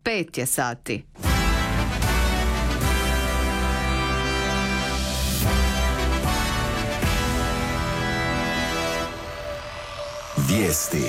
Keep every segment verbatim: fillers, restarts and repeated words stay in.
pet je sati. Vijesti.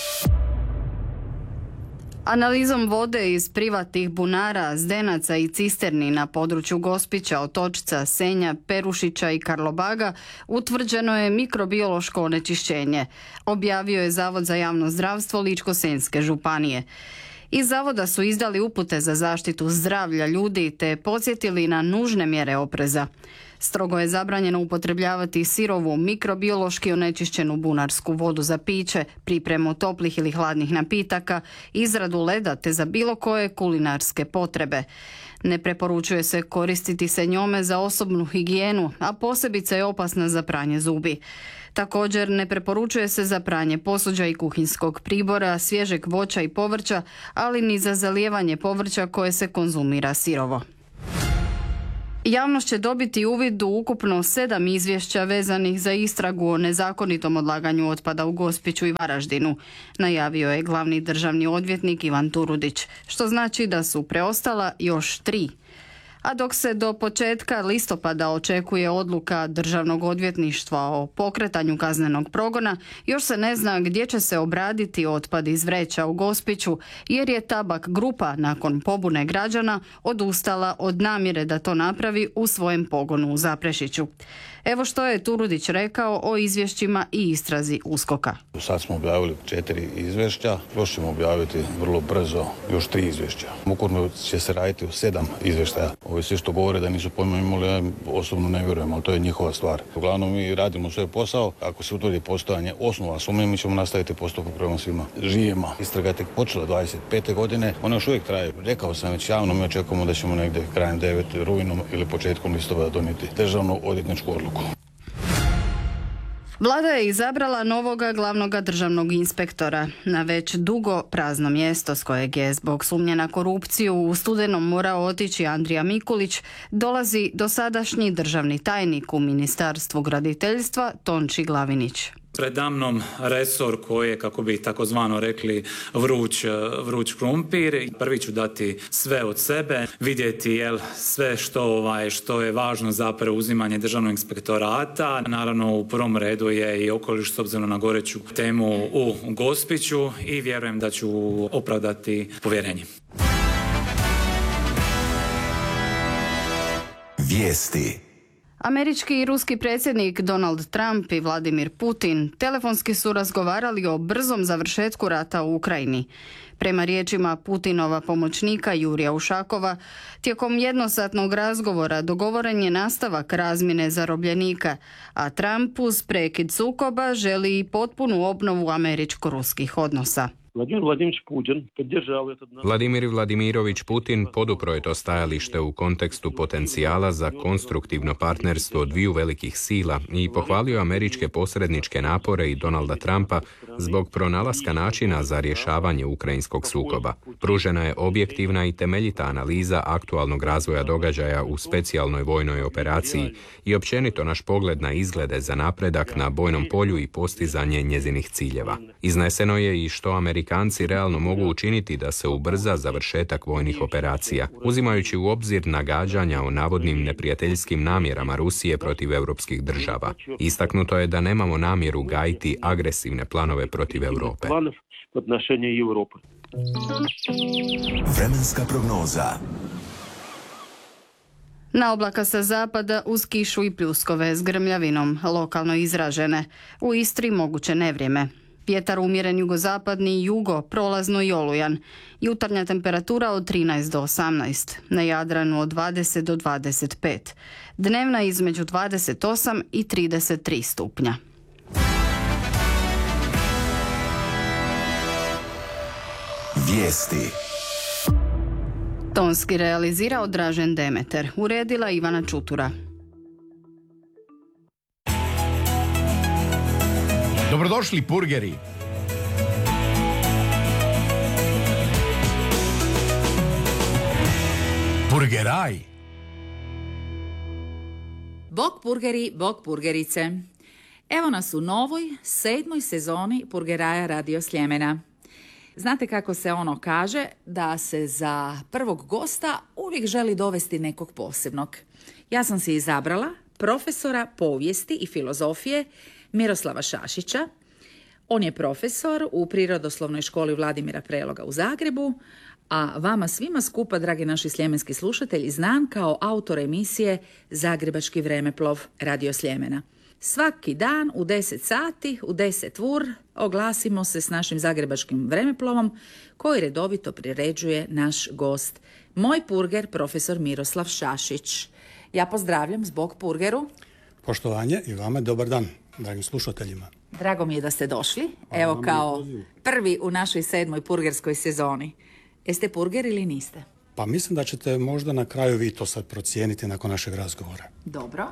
Analizom vode iz privatnih bunara, zdenaca i cisterni na području Gospića, Otočca, Senja, Perušića i Karlobaga utvrđeno je mikrobiološko onečišćenje, objavio je Zavod za javno zdravstvo Ličko-senjske županije. Iz zavoda su izdali upute za zaštitu zdravlja ljudi te podsjetili na nužne mjere opreza. Strogo je zabranjeno upotrebljavati sirovu, mikrobiološki onečišćenu bunarsku vodu za piće, pripremu toplih ili hladnih napitaka, izradu leda te za bilo koje kulinarske potrebe. Ne preporučuje se koristiti se njome za osobnu higijenu, a posebice je opasna za pranje zubi. Također ne preporučuje se za pranje posuđa i kuhinskog pribora, svježeg voća i povrća, ali ni za zalijevanje povrća koje se konzumira sirovo. Javnost će dobiti uvid u ukupno sedam izvješća vezanih za istragu o nezakonitom odlaganju otpada u Gospiću i Varaždinu, najavio je glavni državni odvjetnik Ivan Turudić, što znači da su preostala još tri. A dok se do početka listopada očekuje odluka Državnog odvjetništva o pokretanju kaznenog progona, još se ne zna gdje će se obraditi otpad iz vreća u Gospiću, jer je Tabak grupa nakon pobune građana odustala od namjere da to napravi u svojem pogonu u Zaprešiću. Evo što je Turudić rekao o izvješćima i istrazi USKOK-a. Sad smo objavili četiri izvješća, još ćemo objaviti vrlo brzo još tri izvješća. Ukupno će se raditi u sedam izvještaja. Ovi svi što govore da nisu pojma imali, ja osobno ne vjerujem, ali to je njihova stvar. Uglavnom mi radimo svoj posao, ako se utvrdi postojanje osnova sumnje, mi ćemo nastaviti postupak prema svima živima. Istraga je tek počela dvadeset pete godine, ona još uvijek traje. Rekao sam već javno, mi očekujemo da ćemo negdje krajem devete rujnom ili početkom listopada donijeti državnu odvjetničku odluku. Vlada je izabrala novoga glavnoga državnog inspektora na već dugo prazno mjesto s kojeg je zbog sumnje na korupciju u studenom morao otići Andrija Mikulić, dolazi dosadašnji državni tajnik u Ministarstvu graditeljstva Tonči Glavinić. Predamnom resor koji je, kako bi takozvano rekli, vruć, vruć krumpir. Prvi ću dati sve od sebe, vidjeti jel, sve što, ovaj, što je važno za preuzimanje državnog inspektorata. Naravno, u prvom redu je i okoliš s obzirom na goreću temu u Gospiću i vjerujem da ću opravdati povjerenje. Vijesti. Američki i ruski predsjednik Donald Trump i Vladimir Putin telefonski su razgovarali o brzom završetku rata u Ukrajini. Prema riječima Putinova pomoćnika Jurija Ušakova, tijekom jednosatnog razgovora dogovoren je nastavak razmjene zarobljenika, a Trump uz prekid sukoba želi i potpunu obnovu američko-ruskih odnosa. Vladimir Vladimirović Putin podržao je... Vladimir Vladimirović Putin podupro je to stajalište u kontekstu potencijala za konstruktivno partnerstvo dviju velikih sila i pohvalio američke posredničke napore i Donalda Trumpa zbog pronalaska načina za rješavanje ukrajinskog sukoba. Pružena je objektivna i temeljita analiza aktualnog razvoja događaja u specijalnoj vojnoj operaciji i općenito naš pogled na izglede za napredak na bojnom polju i postizanje njezinih ciljeva. Izneseno je i što Amerikanci realno mogu učiniti da se ubrza završetak vojnih operacija, uzimajući u obzir nagađanja o navodnim neprijateljskim namjerama Rusije protiv europskih država. Istaknuto je da nemamo namjeru gajiti agresivne planove protiv Europe. Vremenska prognoza. Na oblaka sa zapada uz kišu i pljuskove s grmljavinom, lokalno izražene. U Istri moguće nevrijeme. Vjetar umjeren jugozapadni, jugo, prolazno i olujan. Jutarnja temperatura od trinaest do osamnaest, na Jadranu od dvadeset do dvadeset pet. Dnevna između dvadeset osam i trideset tri stupnja. Vijesti. Tonski realizirao Dražen Demeter, uredila Ivana Čutura. Dobrodošli burgeri. Burgeraj. Bok burgeri, bok burgerice. Evo nas u novoj, sedmoj sezoni Burgeraja Radio Sljemena. Znate kako se ono kaže, da se za prvog gosta uvijek želi dovesti nekog posebnog. Ja sam si izabrala profesora povijesti i filozofije Miroslava Šašića. On je profesor u Prirodoslovnoj školi Vladimira Preloga u Zagrebu, a vama svima skupa, dragi naši sljemenski slušatelji, znan kao autor emisije Zagrebački vremeplov Radio Sljemena. Svaki dan u deset sati, u deset ur, oglasimo se s našim zagrebačkim vremeplovom koji redovito priređuje naš gost, moj purger, profesor Miroslav Šašić. Ja pozdravljam zbog purgeru. Poštovanje i vama dobar dan, dragim slušateljima. Drago mi je da ste došli, evo kao prvi u našoj sedmoj purgerskoj sezoni. Jeste purger ili niste? Pa mislim da ćete možda na kraju vi to sad procijeniti nakon našeg razgovora. Dobro,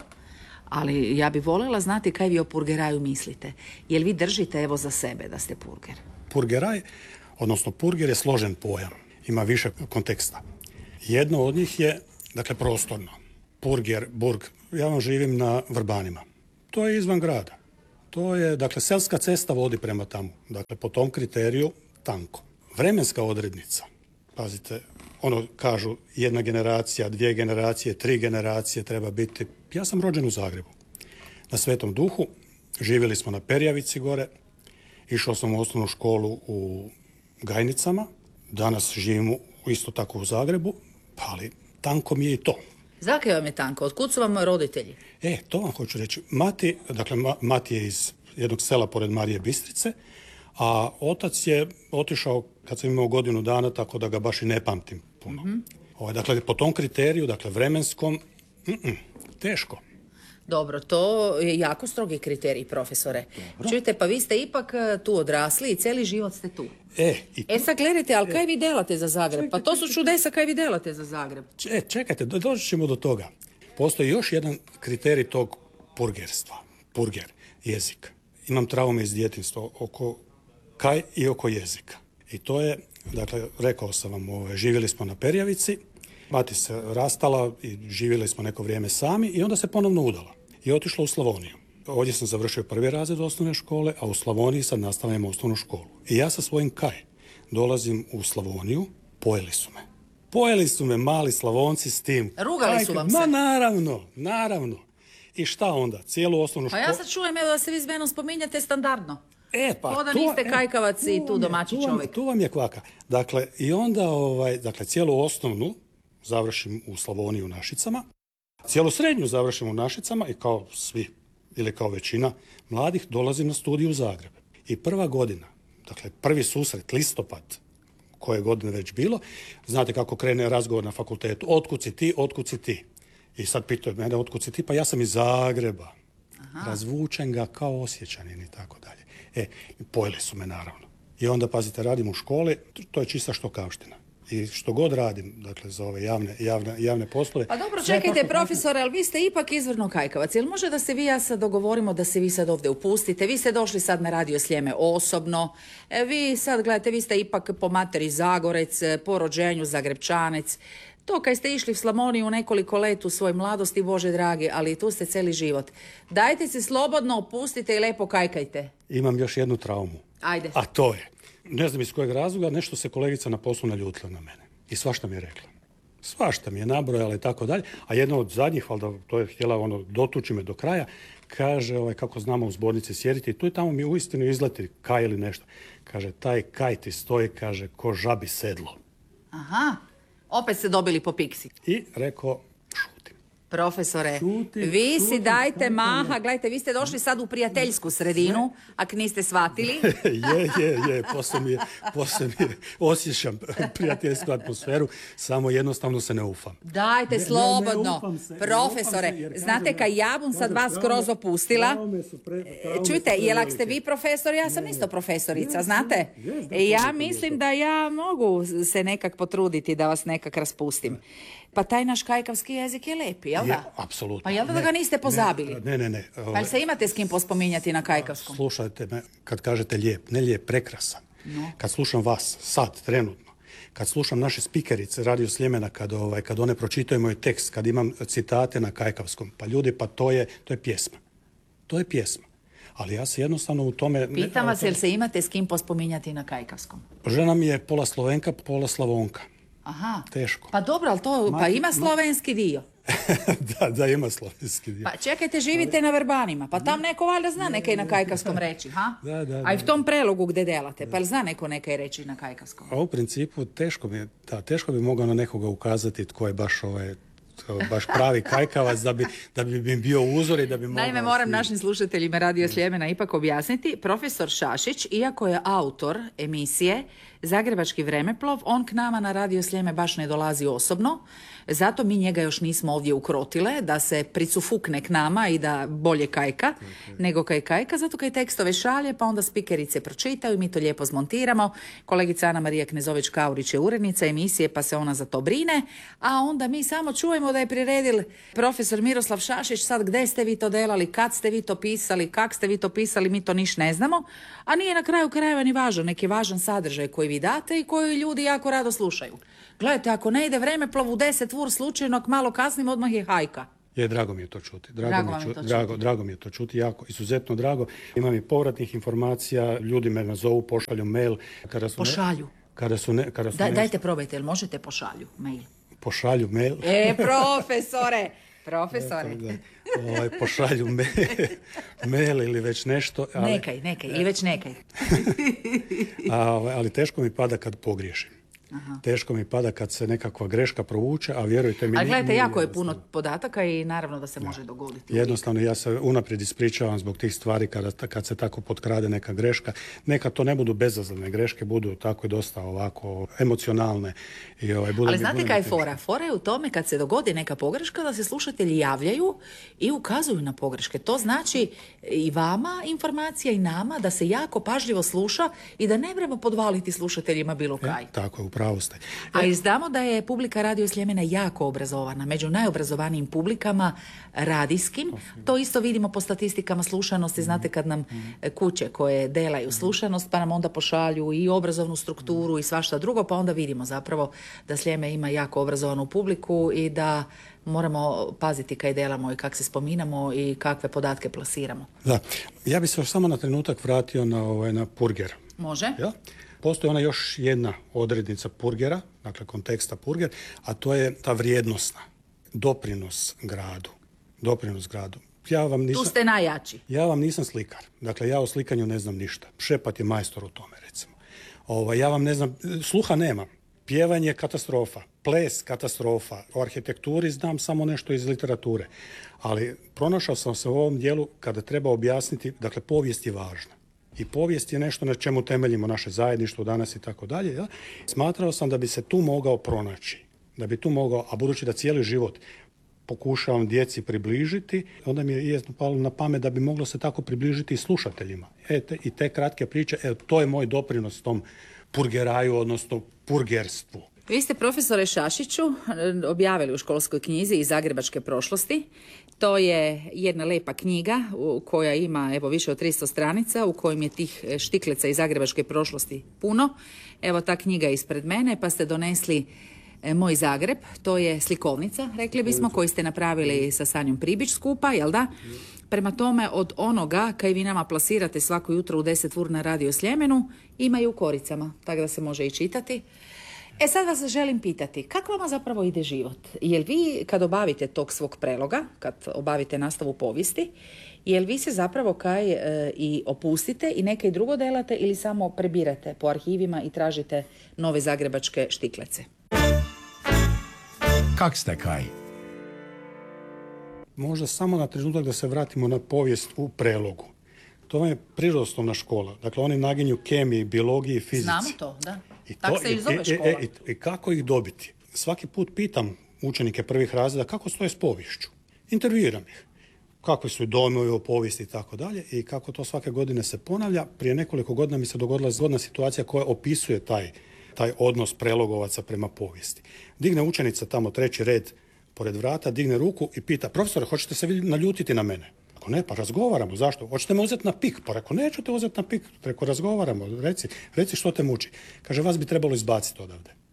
ali ja bi voljela znati kaj vi o purgeraju mislite. Jel vi držite evo za sebe da ste purger? Purgeraj, odnosno purger je složen pojam, ima više konteksta. Jedno od njih je, dakle, prostorno. Purger, burg, ja vam živim na Vrbanima. To je izvan grada. To je, dakle, selska cesta vodi prema tamo. Dakle, po tom kriteriju tanko. Vremenska odrednica, pazite, ono kažu jedna generacija, dvije generacije, tri generacije treba biti. Ja sam rođen u Zagrebu. Na Svetom Duhu, živjeli smo na Perjavici gore, išao sam u osnovnu školu u Gajnicama, danas živimo isto tako u Zagrebu, ali tanko mi je i to. Zakaj vam je tanko? Otkud su vam roditelji? E, to vam hoću reći. Mati, dakle, ma, mati je iz jednog sela pored Marije Bistrice, a otac je otišao kad sam imao godinu dana, tako da ga baš i ne pamtim puno. Mm-hmm. Ovo, dakle, po tom kriteriju, dakle, vremenskom, mm-mm, teško. Dobro, to je jako strogi kriterij, profesore. Dobro. Čujte, pa vi ste ipak tu odrasli i cijeli život ste tu. E, i tu... e sad gledajte, ali kaj vi delate za Zagreb? Čekajte, pa to su čudesa, kaj vi delate za Zagreb? E, čekajte, doći ćemo do toga. Postoji još jedan kriterij tog purgerstva. Purger, jezik. Imam traume iz djetinjstva oko kaj i oko jezika. I to je, dakle, rekao sam vam, ove, živjeli smo na Perjavici, mati se rastala i živjeli smo neko vrijeme sami i onda se ponovno udala i otišla u Slavoniju. Ovdje sam završio prvi razred osnovne škole, a u Slavoniji sad nastavljam osnovnu školu. I ja sa svojim kaj dolazim u Slavoniju, pojeli su me. Pojeli su me mali Slavonci s tim. Rugali kaj, su vam se? Ma naravno, naravno. I šta onda? Cijelu osnovnu školu... A ja sad čujem, evo da se vi s menom spominjate standardno. E, pa, Ko da tu, niste e, kajkavac i tu domaći tu čovjek. Tu vam je kvaka. Dakle, i onda, ovaj, dakle, cijelu osnovnu završim u Slavoniji u Našicama. Cijelu srednju završim u Našicama i kao svi, ili kao većina mladih, dolazim na studij u Zagreb. I prva godina, dakle, prvi susret, listopad, koje godine već bilo, znate kako krene razgovor na fakultetu. Otkud si ti, otkud si ti? I sad pitaju mene, otkud si ti? Pa ja sam iz Zagreba. Aha. Razvučen ga kao Osječanin i tako dalje. E, pojeli su me naravno. I onda, pazite, radim u školi, to je čista štokavština. I što god radim, dakle, za ove javne, javne, javne poslove... Pa dobro, čekajte, profesore, ali vi ste ipak izvrno kajkavac. Jel može da se vi ja sad dogovorimo da se vi sad ovdje upustite? Vi ste došli sad na Radio Sljeme osobno. E, vi sad, gledajte, vi ste ipak po materi Zagorec, po rođenju Zagrebčanec. To kaj ste išli u Slavoniju nekoliko let u svoj mladosti, Bože dragi, ali tu ste cijeli život. Dajte se slobodno, opustite i lepo kajkajte. Imam još jednu traumu. Ajde. A to je, ne znam iz kojeg razloga, nešto se kolegica na poslu naljutila na mene. I svašta mi je rekla. Svašta mi je nabrojala i tako dalje. A jedna od zadnjih, valjda to je htjela ono, dotući me do kraja, kaže, ovaj, kako znamo u zbornici sjediti, i tu i tamo mi uistinu izleti kaj ili nešto. Kaže, taj kaj ti stoji, kaže, ko žabi sedlo. Aha. Opet ste dobili po piksi. I rekao, šutim. Profesore, šutim, vi šutim, si dajte šutim, maha, gledajte, vi ste došli sad u prijateljsku sredinu, ako niste shvatili. je, je, je, poslije mi je, poslije mi je, osjećam prijateljsku atmosferu, samo jednostavno se ne ufam. Dajte, ne, slobodno. Ne, ne se, profesore, ne se, znate kaj ja bom sad vas skroz opustila. Čujte, jel ak ste vi profesor, ja sam isto profesorica, znate? Ja mislim da ja mogu se nekak potruditi da vas nekak raspustim. Pa taj naš kajkavski jezik je lepi, jel da? Je, apsolutno. Pa jel da, da ga niste pozabili? Ne, ne, ne. Pa jel se imate s kim pospominjati na kajkavskom? Slušajte me, kad kažete lijep, ne lijep, prekrasan. No. Kad slušam vas, sad, trenutno, kad slušam naše spikerice Radio Sljemena, kad, ovaj, kad one pročitaju moj tekst, kad imam citate na kajkavskom, pa ljudi, pa to je, to je pjesma. To je pjesma. Ali ja se jednostavno u tome... Pitam vas, jel se imate s kim pospominjati na kajkavskom? Žena mi je pola Slovenka, pola Slavonka. Aha. Teško. Pa dobro, ali to, pa ima slovenski dio. da, da ima slovenski dio. Pa čekajte, živite na Vrbanima, pa tam neko valjda zna nekaj na kajkavskom reći, ha? Da, da, a i v tom prelogu gdje delate, pa jel zna neko nekaj reći na kajkavskom? A u principu teško bi, da, teško bi mogao na nekoga ukazati tko je baš ovaj baš pravi kajkavac da bi, da bi mi bio uzor i da bi mogao... Naime, moram našim slušateljima Radio Sljemena ipak objasniti. Profesor Šašić, iako je autor emisije Zagrebački vremeplov, on k nama na Radio Sljeme baš ne dolazi osobno, zato mi njega još nismo ovdje ukrotile, da se pricufukne k nama i da bolje kajka, nego kaj kajka, zato kaj tekstove šalje, pa onda spikerice pročitaju, mi to lijepo zmontiramo. Kolegica Ana Marija Knezović-Kaurić je urednica emisije, pa se ona za to brine, a onda mi samo čujemo da je priredil profesor Miroslav Šašić, sad gdje ste vi to delali, kad ste vi to pisali, kak ste vi to pisali, mi to niš ne znamo, a nije na kraju krajeva ni važno, neki važan sadržaj koji vi date i koji ljudi jako rado slušaju. Gledajte, ako ne ide vremeplov u deset vur slučajno, malo kasnimo, odmah je hajka. Je, drago mi je to čuti. Drago, Drago mi je vam je čuti. to Drago, čuti. drago mi je to čuti, jako, izuzetno drago. Imam i povratnih informacija, ljudi me nazovu, pošalju mail. Kada su Pošalju. Ne, kada su ne, kada su Da, ne, dajte probajte, jel možete pošalju mail? Pošalju mail. E, profesore, profesore. Da, ovaj, pošalju mail, mail ili već nešto. Ali, Nekaj, nekaj, i već nekaj. a, ovaj, ali teško mi pada kad pogriješim. Aha. Teško mi pada kad se nekakva greška provuče, a vjerujte mi... Ali gledajte, nije jako je jednostavno. puno podataka i naravno da se može dogoditi. Jednostavno, ja se unaprijed ispričavam zbog tih stvari kada, kad se tako potkrade neka greška. Neka to ne budu bezazlene greške, budu tako i dosta ovako emocionalne. I ovaj, bude Ali mi- znate bude mi kaj je teško. fora? Fora je u tome kad se dogodi neka pogreška da se slušatelji javljaju i ukazuju na pogreške. To znači i vama informacija i nama da se jako pažljivo sluša i da ne treba podvaliti slušateljima bilo kaj. E, tako je, upravo ste. A i znamo da je publika Radio Sljemena jako obrazovana, među najobrazovanijim publikama radijskim. To isto vidimo po statistikama slušanosti. Znate kad nam kuće koje delaju slušanost, pa nam onda pošalju i obrazovnu strukturu i svašta drugo, pa onda vidimo zapravo da Sljeme ima jako obrazovanu publiku i da moramo paziti kaj delamo i kak se spominamo i kakve podatke plasiramo. Da. Ja bih se još samo na trenutak vratio na, ovaj, na Purger. Može? Ja? Postoji ona još jedna odrednica Purgera, dakle konteksta Purger, a to je ta vrijednosna. Doprinos gradu. Doprinos gradu. Ja vam nisam, Tu ste najjači. ja vam nisam slikar. Dakle, ja o slikanju ne znam ništa. Šepat je majstor u tome, recimo. Ovaj, ja vam ne znam, sluha nemam. Pjevanje katastrofa, ples katastrofa, o arhitekturi znam samo nešto iz literature. Ali pronašao sam se u ovom dijelu kada treba objasniti, dakle, povijest je važna. I povijest je nešto na čemu temeljimo naše zajedništvo danas i tako dalje. Ja? Smatrao sam da bi se tu mogao pronaći. Da bi tu mogao, a budući da cijeli život pokušavam djeci približiti, onda mi je palo na pamet da bi moglo se tako približiti i slušateljima. E, te, i te kratke priče, e, to je moj doprinos tom purgeraju, odnosno purgerstvu. Vi ste, profesore Šašiću, objavili u školskoj knjizi iz Zagrebačke prošlosti. To je jedna lepa knjiga u- koja ima evo više od tristo stranica, u kojim je tih štikleca iz Zagrebačke prošlosti puno. Evo ta knjiga je ispred mene, pa ste donesli e, Moj Zagreb. To je slikovnica, rekli bismo, koju ste napravili sa Sanjom Pribić skupa, jel da? Prema tome, od onoga kaj vi nama plasirate svako jutro u deset vur na Radio Sljemenu, ima i u koricama, tako da se može i čitati. E sad vas želim pitati, kako vama zapravo ide život? Jel vi kad obavite tog svog preloga, kad obavite nastavu povijesti, jel vi se zapravo kaj e, i opustite i nekaj drugo delate ili samo prebirate po arhivima i tražite nove zagrebačke štiklice? Kak ste kaj? Možda samo na trenutak da se vratimo na povijest u prelogu. To vam je prirodoslovna škola. Dakle, oni naginju kemiji, biologiji, fizici. Znamo to, da. I Tako to- se i zove e, e, škola. e, I, I kako ih dobiti? Svaki put pitam učenike prvih razreda kako stoje s poviješću. Intervjuiram ih. Kakvi su dojmovi o povijesti i tako dalje. I kako to svake godine se ponavlja. Prije nekoliko godina mi se dogodila zgodna situacija koja opisuje taj, taj odnos prelogovaca prema povijesti. Digne učenica tamo treći red pored vrata, digne ruku i pita, profesore, hoćete se vi naljutiti na mene? Ako ne, pa razgovaramo. Zašto? Hoćete me uzeti na pik? Pa rekao, neću te uzeti na pik. Rekao, razgovaramo. Reci, reci što te muči. Kaže, vas bi trebalo izbaciti odavde.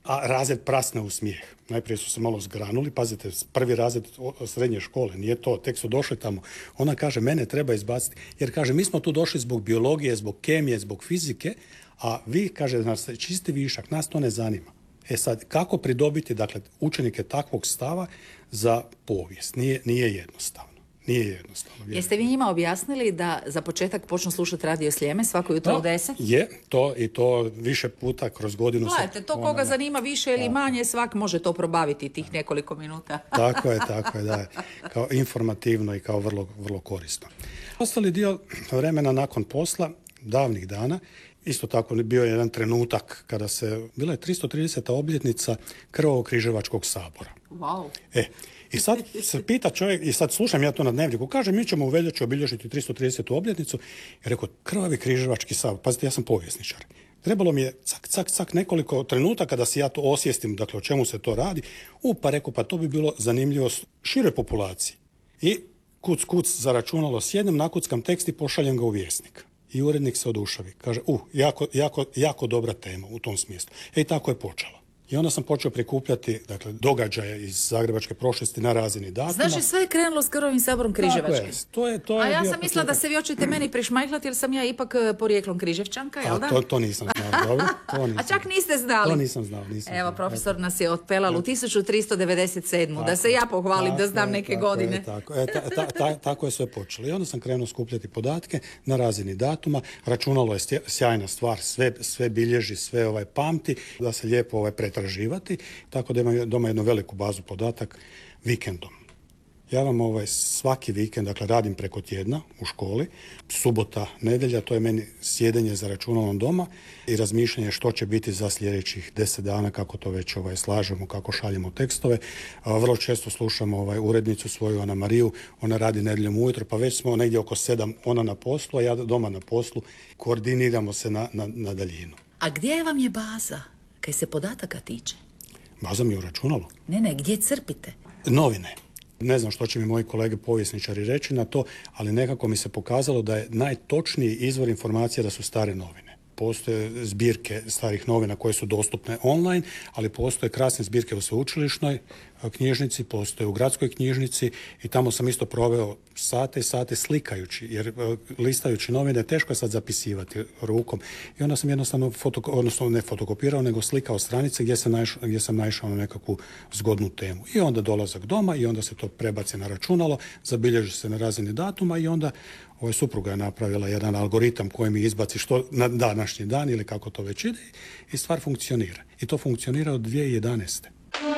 a razred prasne u smijeh. Najprije su se malo zgranuli, pazite, prvi razred srednje škole, nije to, tek su došli tamo. Ona kaže, mene treba izbaciti, jer kaže, mi smo tu došli zbog biologije, zbog kemije, zbog fizike, a vi, kaže, nas čisti višak, nas to ne zanima. E sad, kako pridobiti, dakle, učenike takvog stava za povijest? Nije, nije jednostavno. Nije jednostavno. Jeste vi njima objasnili da za početak počnu slušati Radio Sljeme svako jutro no, u deset? Je, to i to više puta kroz godinu. Gledajte, to koga zanima više ili manje, svak može to probaviti tih nekoliko minuta. Tako je, tako je, da. Kao informativno i kao vrlo, vrlo korisno. Ostali dio vremena nakon posla, davnih dana, isto tako bio je jedan trenutak kada se, bila je tristo trideseta obljetnica Krvovo-križevačkog sabora. Wow. E, i sad se pita čovjek, i sad slušam ja to na Dnevniku, kaže mi ćemo u veljači obilježiti tristo tridesetu obljetnicu, i rekao, Krvavi križevački sabor, pazite, ja sam povjesničar. Trebalo mi je cak, cak, cak nekoliko trenutaka da se ja to osvijestim, dakle o čemu se to radi, u pa rekao, pa to bi bilo zanimljivo široj populaciji. I kuc, kuc za računalo sjednem, nakuckam tekst i pošaljem ga u Vjesnik. I urednik se odušavi. Kaže, uh, jako, jako, jako dobra tema u tom smislu. E i tako je počelo. I onda sam počeo prikupljati, dakle, događaje iz zagrebačke prošlosti na razini datuma. Znači, sve je krenulo s Krvavim saborom Križevačkim. To je, to je A ja bio sam mislila da se vi hoćete meni prišmajhlati, jer sam ja ipak porijeklom Križevčanka, jel da? To, to nisam znao, dobro. To nisam. A čak niste znali. To nisam znao, nisam Evo, znao. profesor nas je otpelal u tisuću tristo devedeset sedmu. Da se ja pohvalim tako da znam je, neke tako godine. Je, tako, e, ta, ta, ta, tako je sve počelo. I onda sam krenuo skupljati podatke na razini datuma. Računalo je sjajna stvar, sve, sve bilježi, sve ovaj pamti, da se lijepo ovaj pretraživati. Tako da imam doma jednu veliku bazu podatak vikendom. Ja vam ovaj, svaki vikend, dakle radim preko tjedna u školi, subota, nedjelja, to je meni sjedenje za računalom doma i razmišljanje što će biti za sljedećih deset dana, kako to već ovaj, slažemo, kako šaljemo tekstove. A, vrlo često slušamo ovaj, urednicu svoju, Ana Mariju, ona radi nedjeljom ujutro, pa već smo negdje oko sedam, ona na poslu, a ja doma na poslu, koordiniramo se na, na, na daljinu. A gdje vam je baza, kaj se podataka tiče? Baza mi je u računalu. Ne, ne, gdje crpite? Novine. Ne znam što će mi moji kolege povjesničari reći na to, ali nekako mi se pokazalo da je najtočniji izvor informacija da su stare novine. Postoje zbirke starih novina koje su dostupne online, ali postoje krasne zbirke u sveučilišnoj knjižnici, postoje u gradskoj knjižnici i tamo sam isto proveo sate i sate slikajući, jer listajući novine teško je sad zapisivati rukom. I onda sam jednostavno, fotoko, odnosno ne fotokopirao, nego slikao stranice gdje sam, naišao, gdje sam naišao na nekakvu zgodnu temu. I onda dolazak doma i onda se to prebaci na računalo, zabilježi se na razini datuma i onda ovaj, supruga je napravila jedan algoritam koji mi izbaci što na današnji dan ili kako to već ide i stvar funkcionira. I to funkcionira od dvije tisuće jedanaeste.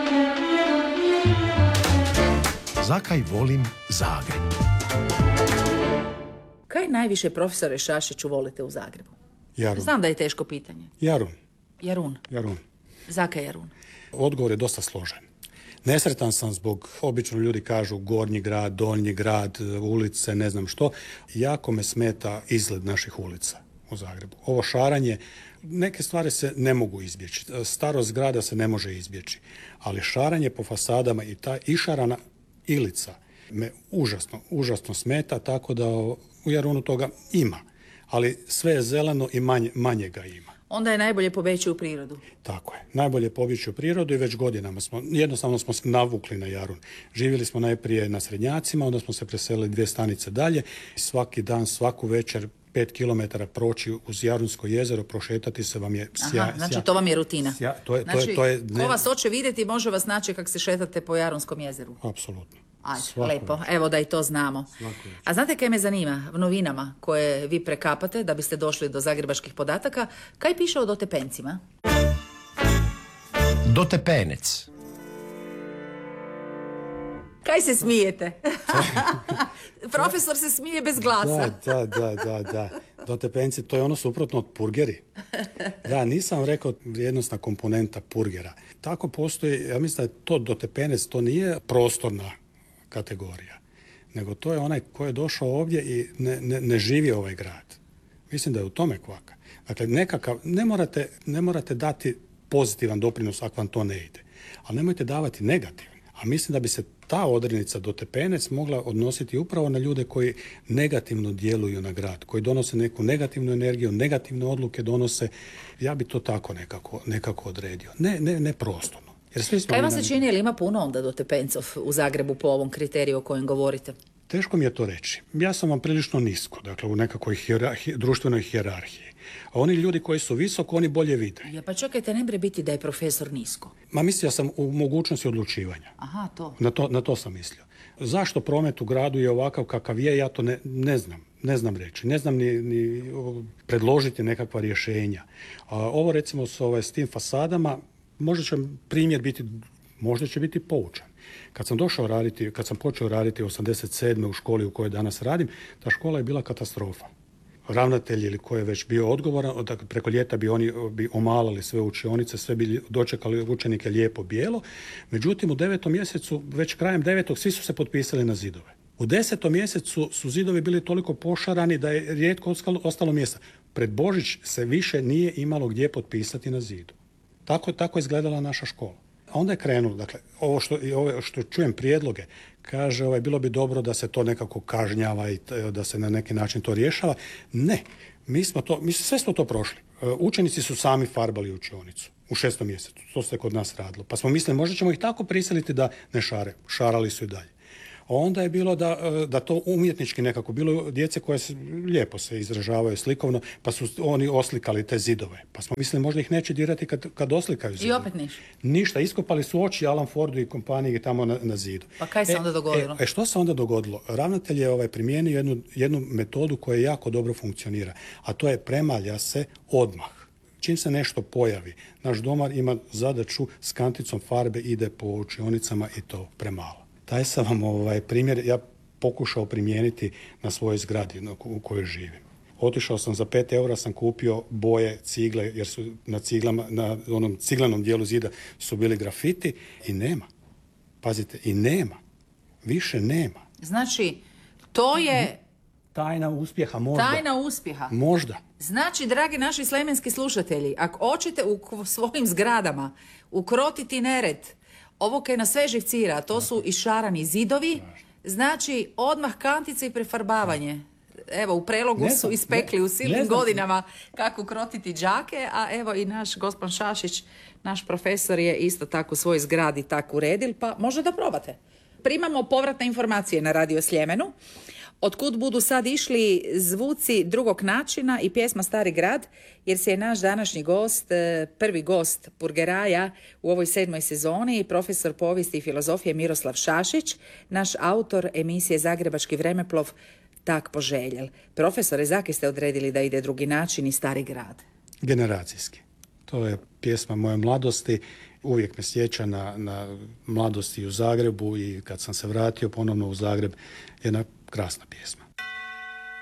Zakaj volim Zagreb? Kaj najviše, profesore Šašiću, volite u Zagrebu? Jarun. Znam da je teško pitanje. Jarun. Jarun. Jarun. Zakaj Jarun? Odgovor je dosta složen. Nesretan sam zbog, obično ljudi kažu gornji grad, donji grad, ulice, ne znam što. Jako me smeta izgled naših ulica u Zagrebu. Ovo šaranje, neke stvari se ne mogu izbjeći. Starost grada se ne može izbjeći. Ali šaranje po fasadama i ta išarana ilica me užasno, užasno smeta, tako da u Jarunu toga ima. Ali sve je zeleno i manje, manje ga ima. Onda je najbolje pobjeći u prirodu. Tako je. Najbolje pobjeći u prirodu i već godinama smo, jednostavno smo se navukli na Jarun. Živjeli smo najprije na Srednjacima, onda smo se preselili dvije stanice dalje. Svaki dan, svaku večer, pet kilometara proći uz Jarunsko jezero, prošetati se vam je sjaj. Aha, znači to vam je rutina. Sjaj, to je, znači, to je, to je, ne... ko vas hoće vidjeti, može vas naći kako se šetate po Jarunskom jezeru. Apsolutno. Ajde, Svako lepo. već. Evo da i to znamo. Svako A znate kaj me zanima? V novinama koje vi prekapate da biste došli do zagrebačkih podataka, kaj piše o dotepencima? Dotepenec. Kaj se smijete? Profesor se smije bez glasa. Da, da, da, da, da. Dotepenci, to je ono suprotno od purgeri. Da, nisam rekao vrijednostna komponenta purgera. Tako postoji, ja mislim da je to dotepenec, to nije prostorna kategorija, nego to je onaj ko je došao ovdje i ne, ne, ne živi ovaj grad. Mislim da je u tome kvaka. Dakle, nekakav, ne morate, ne morate dati pozitivan doprinos ako vam to ne ide, ali nemojte davati negativan. A mislim da bi se ta odrednica do tepenec mogla odnositi upravo na ljude koji negativno djeluju na grad, koji donose neku negativnu energiju, negativne odluke donose. Ja bi to tako nekako, nekako odredio. Ne, ne, ne prostorno. Jer svi smo Kaj vam se na... čini, ili ima puno onda do tepencov u Zagrebu po ovom kriteriju o kojem govorite? Teško mi je to reći. Ja sam vam prilično nisko, dakle u nekakvoj hijerarhiji, društvenoj hijerarhiji. A oni ljudi koji su visoko, oni bolje vide. Ja, pa čekajte, ne bre biti da je profesor nisko. Ma mislio sam u mogućnosti odlučivanja. Aha, to. Na to, na to sam mislio. Zašto promet u gradu je ovakav kakav je, ja to ne, ne znam. Ne znam reći. Ne znam ni, ni predložiti nekakva rješenja. A ovo recimo s, ovaj, s tim fasadama, možda će primjer biti, možda će biti poučan. Kad sam došao raditi, kad sam počeo raditi osamdeset sedme u školi u kojoj danas radim, ta škola je bila katastrofa. Ravnatelj ili ko je već bio odgovoran, dakle, preko ljeta bi oni bi omalali sve učionice, sve bi dočekali učenike lijepo bijelo. Međutim, u devetom mjesecu, već krajem devetog, svi su se potpisali na zidove. U desetom mjesecu su zidovi bili toliko pošarani da je rijetko ostalo mjesta. Pred Božić se više nije imalo gdje potpisati na zidu. Tako, tako je izgledala naša škola. A onda je krenulo, dakle, ovo što, ovo što čujem prijedloge, kaže, ovaj, bilo bi dobro da se to nekako kažnjava i da se na neki način to rješava. Ne, mi smo to, mi sve smo to prošli. Učenici su sami farbali učionicu u šestom mjesecu, to se kod nas radilo. Pa smo mislili, možda ćemo ih tako prisiliti da ne šare. Šarali su i dalje. Onda je bilo da, da to umjetnički nekako, bilo djece koje se, lijepo se izražavaju slikovno, pa su oni oslikali te zidove. Pa smo mislili možda ih neće dirati kad, kad oslikaju zidove. I opet ništa. Ništa, iskopali su oči Alan Fordu i kompaniji tamo na, na zidu. Pa kaj se e, onda dogodilo? E, e što se onda dogodilo? Ravnatelj je ovaj, primijenio jednu, jednu metodu koja jako dobro funkcionira, a to je premalja se odmah. Čim se nešto pojavi, naš domar ima zadaću s kanticom farbe, ide po učionicama i to premalo. Taj sam vam ovaj, primjer ja pokušao primijeniti na svojoj zgradi u kojoj živim. Otišao sam za pet eura, sam kupio boje, cigle, jer su na ciglama, na onom ciglanom dijelu zida su bili grafiti i nema. Pazite, i nema. Više nema. Znači, to je... Tajna uspjeha, možda. Tajna uspjeha. Možda. Znači, dragi naši slemenski slušatelji, ako hoćete u svojim zgradama ukrotiti nered, ovo kaj na sve živcira, to su išarani zidovi, znači odmah kantice i prefarbavanje. Evo, u prelogu ne, su ispekli ne, u silnim godinama kako krotiti đake, a evo i naš gospon Šašić, naš profesor je isto tako u svojoj zgradi tako uredil, pa možda da probate. Primamo povratne informacije na Radio Sljemenu. Otkud budu sad išli zvuci drugog načina i pjesma Stari grad, jer se je naš današnji gost, prvi gost Purgeraja u ovoj sedmoj sezoni, profesor povijesti i filozofije Miroslav Šašić, naš autor emisije Zagrebački vremeplov, tak poželjel. Profesore, zake ste odredili da ide drugi način i Stari grad? Generacijski. To je pjesma moje mladosti. Uvijek me sjeća na, na mladosti u Zagrebu i kad sam se vratio ponovno u Zagreb, jedna krasna pjesma.